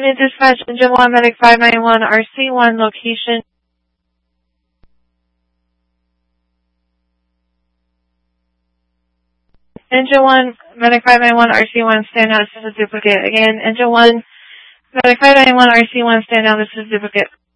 Unit dispatch, Engine 1, Medic 591, RC1, location. Engine 1, Medic 591, RC1, stand down, this is a duplicate. Again, Engine 1, Medic 591, RC1, stand down, this is a duplicate.